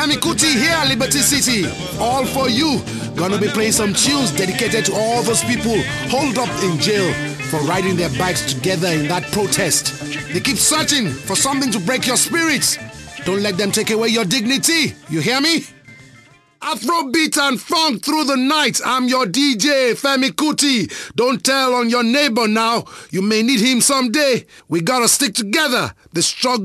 Femi Kuti here, Liberty City. All for you. Gonna be playing some tunes dedicated to all those people holed up in jail for riding their bikes together in that protest. They keep searching for something to break your spirits. Don't let them take away your dignity. You hear me? Afrobeat and funk through the night. I'm your DJ, Femi Kuti. Don't tell on your neighbor now. You may need him someday. We gotta stick together. The struggle